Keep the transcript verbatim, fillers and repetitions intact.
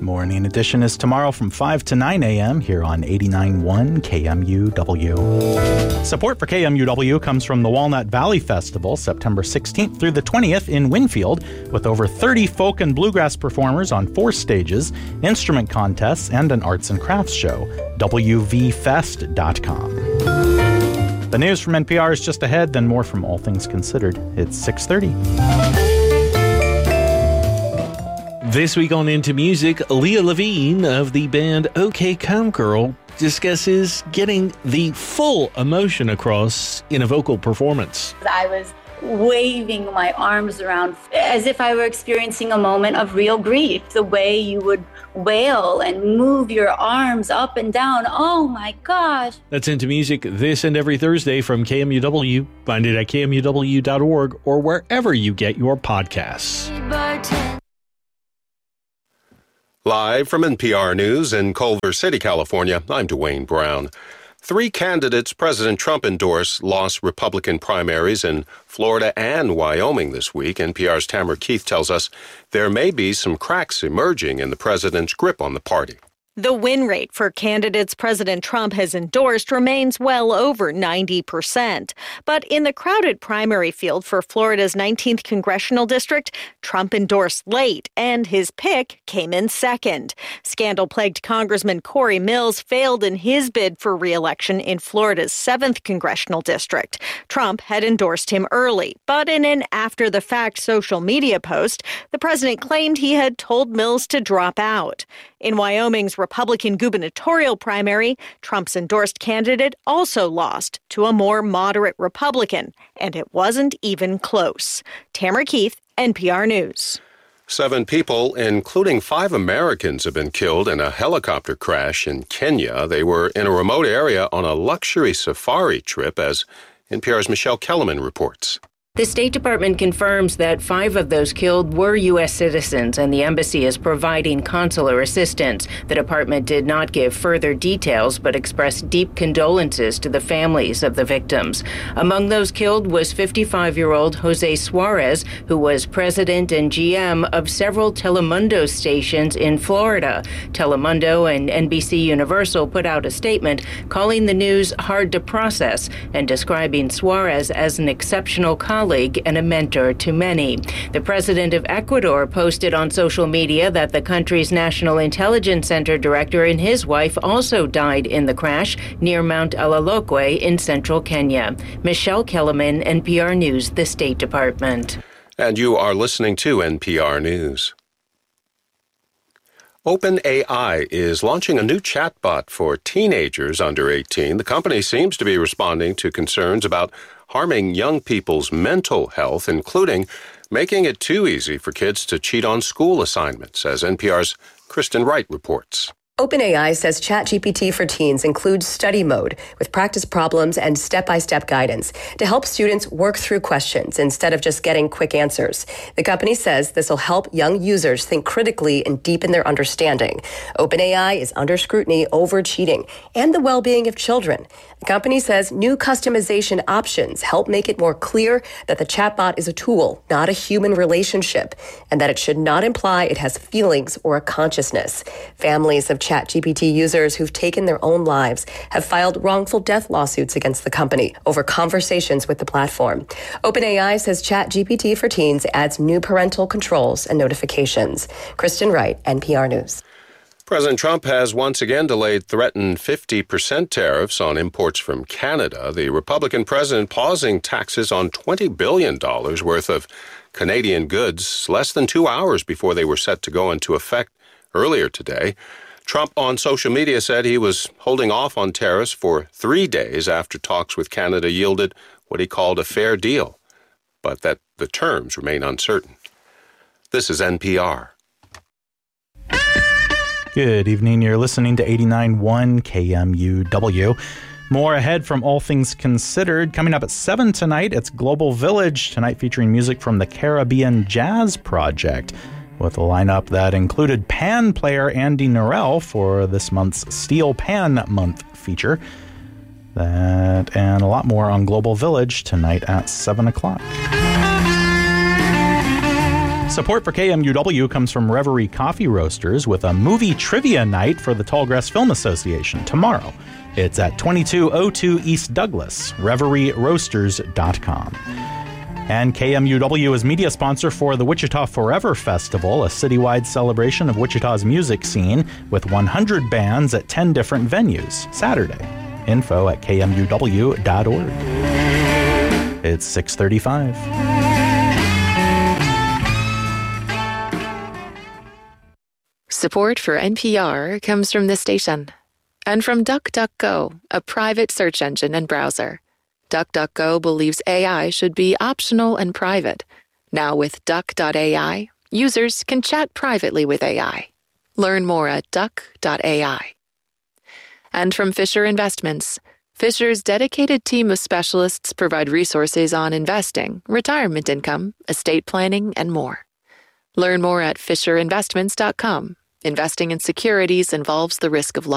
Morning Edition is tomorrow from five to nine a.m. here on eighty-nine point one K M U W. Support for K M U W comes from the Walnut Valley Festival, September sixteenth through the twentieth in Winfield, with over thirty folk and bluegrass performers on four stages, instrument contests, and an arts and crafts show. W V fest dot com. The news from N P R is just ahead, then more from All Things Considered. It's six thirty. This week on Into Music, Leah Levine of the band OK Cowgirl discusses getting the full emotion across in a vocal performance. I was waving my arms around as if I were experiencing a moment of real grief. The way you would wail and move your arms up and down. Oh my gosh. That's Into Music this and every Thursday from K M U W. Find it at K M U W dot org or wherever you get your podcasts. Live from N P R News in Culver City, California, I'm Dwayne Brown. Three candidates President Trump endorsed lost Republican primaries in Florida and Wyoming this week. N P R's Tamara Keith tells us there may be some cracks emerging in the president's grip on the party. The win rate for candidates President Trump has endorsed remains well over ninety percent. But in the crowded primary field for Florida's nineteenth congressional district, Trump endorsed late, and his pick came in second. Scandal-plagued Congressman Corey Mills failed in his bid for re-election in Florida's seventh congressional district. Trump had endorsed him early, but in an after-the-fact social media post, the president claimed he had told Mills to drop out. In Wyoming's Republican gubernatorial primary, Trump's endorsed candidate also lost to a more moderate Republican, and it wasn't even close. Tamara Keith, N P R News. Seven people, including five Americans, have been killed in a helicopter crash in Kenya. They were in a remote area on a luxury safari trip, as N P R's Michelle Kellerman reports. The State Department confirms that five of those killed were U S citizens, and the embassy is providing consular assistance. The department did not give further details, but expressed deep condolences to the families of the victims. Among those killed was fifty-five-year-old Jose Suarez, who was president and G M of several Telemundo stations in Florida. Telemundo and N B C Universal put out a statement calling the news hard to process and describing Suarez as an exceptional colleague and a mentor to many. The president of Ecuador posted on social media that the country's National Intelligence Center director and his wife also died in the crash near Mount Alalokwe in central Kenya. Michelle Kellerman, N P R News, the State Department. And you are listening to N P R News. OpenAI is launching a new chatbot for teenagers under eighteen. The company seems to be responding to concerns about harming young people's mental health, including making it too easy for kids to cheat on school assignments, as N P R's Kristen Wright reports. OpenAI says ChatGPT for teens includes study mode with practice problems and step-by-step guidance to help students work through questions instead of just getting quick answers. The company says this will help young users think critically and deepen their understanding. OpenAI is under scrutiny over cheating and the well-being of children. The company says new customization options help make it more clear that the chatbot is a tool, not a human relationship, and that it should not imply it has feelings or a consciousness. Families of ChatGPT users who've taken their own lives have filed wrongful death lawsuits against the company over conversations with the platform. OpenAI says ChatGPT for teens adds new parental controls and notifications. Kristen Wright, N P R News. President Trump has once again delayed threatened fifty percent tariffs on imports from Canada. The Republican president pausing taxes on twenty billion dollars worth of Canadian goods less than two hours before they were set to go into effect earlier today. Trump on social media said he was holding off on tariffs for three days after talks with Canada yielded what he called a fair deal, but that the terms remain uncertain. This is N P R. Good evening. You're listening to eighty-nine point one K M U W. More ahead from All Things Considered. Coming up at seven tonight, it's Global Village, tonight featuring music from the Caribbean Jazz Project, with a lineup that included pan player Andy Norell for this month's Steel Pan Month feature. That and a lot more on Global Village tonight at seven o'clock. Support for K M U W comes from Reverie Coffee Roasters with a movie trivia night for the Tallgrass Film Association tomorrow. It's at twenty-two oh two East Douglas, reverie roasters dot com. And K M U W is media sponsor for the Wichita Forever Festival, a citywide celebration of Wichita's music scene with one hundred bands at ten different venues, Saturday. Info at k m u w dot org. It's six thirty-five. Support for N P R comes from this station and from DuckDuckGo, a private search engine and browser. DuckDuckGo believes A I should be optional and private. Now with duck dot a i, users can chat privately with A I. Learn more at duck dot a i. And from Fisher Investments, Fisher's dedicated team of specialists provide resources on investing, retirement income, estate planning, and more. Learn more at fisher investments dot com. Investing in securities involves the risk of loss.